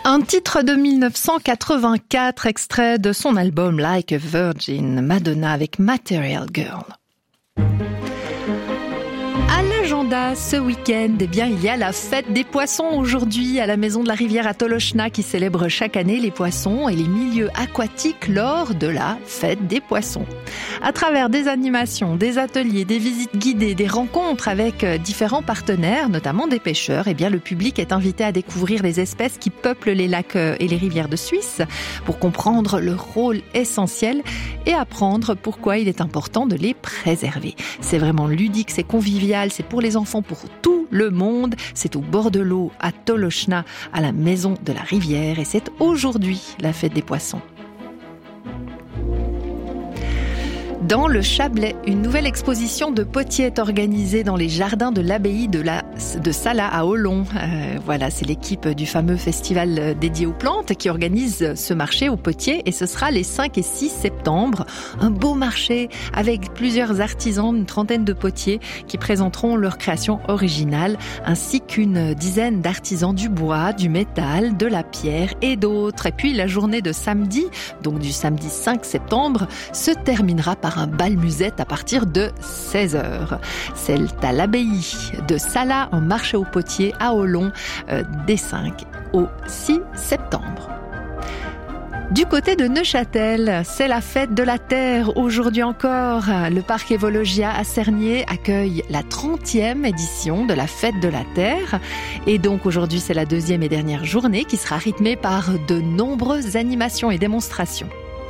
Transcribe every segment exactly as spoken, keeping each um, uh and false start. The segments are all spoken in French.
Un titre de mille neuf cent quatre-vingt-quatre, extrait de son album Like a Virgin, Madonna avec Material Girl. À l'agenda ce week-end, eh bien, il y a la fête des poissons aujourd'hui à la maison de la rivière à Tolochna qui célèbre chaque année les poissons et les milieux aquatiques lors de la fête des poissons. À travers des animations, des ateliers, des visites guidées, des rencontres avec différents partenaires, notamment des pêcheurs, eh bien, le public est invité à découvrir les espèces qui peuplent les lacs et les rivières de Suisse pour comprendre leur rôle essentiel et apprendre pourquoi il est important de les préserver. C'est vraiment ludique, c'est convivial, c'est pour les enfants, pour tout le monde. C'est au bord de l'eau, à Tolochna, à la maison de la rivière, et c'est aujourd'hui la fête des poissons. Dans le Chablais, une nouvelle exposition de potiers est organisée dans les jardins de l'abbaye de, la, de Sala à Olon. Euh, voilà, c'est l'équipe du fameux festival dédié aux plantes qui organise ce marché aux potiers et ce sera les cinq et six septembre. Un beau marché avec plusieurs artisans, une trentaine de potiers qui présenteront leurs créations originales ainsi qu'une dizaine d'artisans du bois, du métal, de la pierre et d'autres. Et puis la journée de samedi, donc du samedi cinq septembre, se terminera par un bal musette à partir de seize heures. C'est à l'abbaye de Sala, en marché aux potiers à Olon, euh, des cinq au six septembre. Du côté de Neuchâtel, c'est la fête de la Terre. Aujourd'hui encore, le parc Evologia à Cernier accueille la trentième édition de la fête de la Terre. Et donc aujourd'hui, c'est la deuxième et dernière journée qui sera rythmée par de nombreuses animations et démonstrations.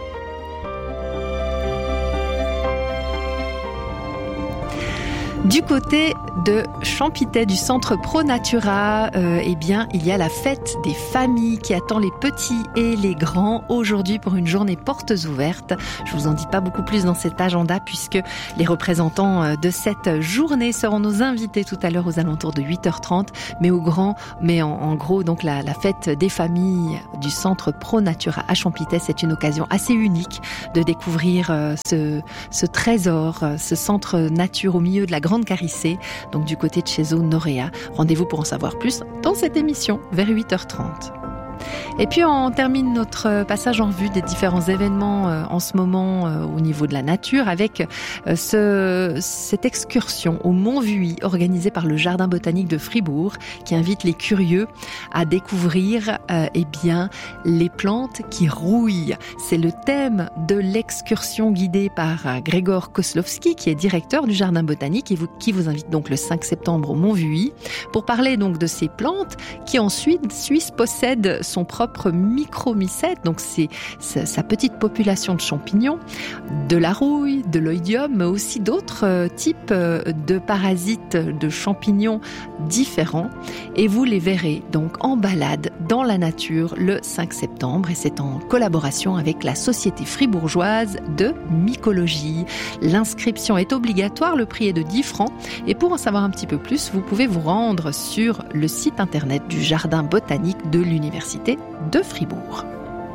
Du côté de Champitay, du centre Pro Natura, euh, eh bien, il y a la fête des familles qui attend les petits et les grands aujourd'hui pour une journée portes ouvertes. Je vous en dis pas beaucoup plus dans cet agenda puisque les représentants de cette journée seront nos invités tout à l'heure aux alentours de huit heures trente. Mais au grand, mais en, en gros, donc la, la fête des familles du centre Pro Natura à Champitay, c'est une occasion assez unique de découvrir euh, ce, ce trésor, ce centre nature au milieu de la grande Carissé, donc du côté de chez Noréa. Rendez-vous pour en savoir plus dans cette émission vers huit heures trente. Et puis on termine notre passage en vue des différents événements euh, en ce moment euh, au niveau de la nature avec euh, ce, cette excursion au Mont Vuy organisée par le Jardin botanique de Fribourg qui invite les curieux à découvrir euh, eh bien, les plantes qui rouillent. C'est le thème de l'excursion guidée par euh, Grégor Koslowski qui est directeur du Jardin botanique et vous, qui vous invite donc le cinq septembre au Mont Vuy pour parler donc de ces plantes qui ensuite Suisse possède son propre micromycète, donc c'est sa petite population de champignons, de la rouille, de l'oïdium, mais aussi d'autres types de parasites de champignons différents. Et vous les verrez donc en balade dans la nature le cinq septembre et c'est en collaboration avec la Société fribourgeoise de mycologie. L'inscription est obligatoire, le prix est de dix francs et pour en savoir un petit peu plus, vous pouvez vous rendre sur le site internet du Jardin botanique de l'Université de Fribourg.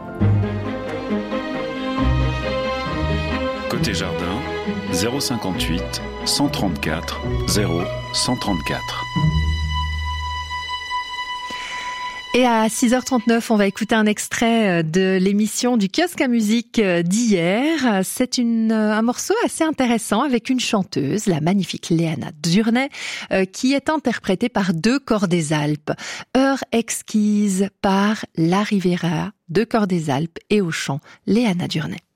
Côté jardin, zéro cinquante-huit cent trente-quatre zéro cent trente-quatre. Et à six heures trente-neuf, on va écouter un extrait de l'émission du kiosque à musique d'hier. C'est une, un morceau assez intéressant avec une chanteuse, la magnifique Léana Durnay, qui est interprétée par Deux Corps des Alpes. Heure exquise par La Rivera, Deux Corps des Alpes et au chant Léana Durnay.